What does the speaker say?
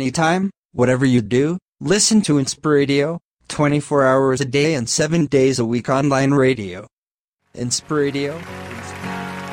anytime, whatever you do, listen to Inspiradio, 24 hours a day and 7 days a week online radio. Inspiradio.